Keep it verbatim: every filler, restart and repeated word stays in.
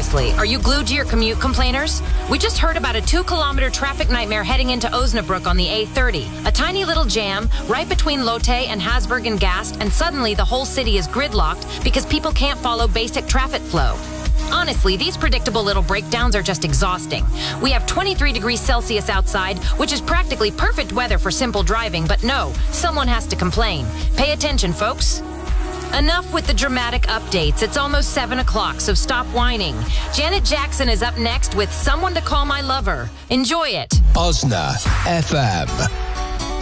seriously, are you glued to your commute, complainers? We just heard about a two-kilometer traffic nightmare heading into Osnabrück on the A thirty. A tiny little jam right between Lotte and Hasburg and Gast, and suddenly the whole city is gridlocked because people can't follow basic traffic flow. Honestly, these predictable little breakdowns are just exhausting. We have twenty-three degrees Celsius outside, which is practically perfect weather for simple driving, but no, someone has to complain. Pay attention, folks. Enough with the dramatic updates. It's almost seven o'clock, so stop whining. Janet Jackson is up next with Someone to Call My Lover. Enjoy it. Osna F M.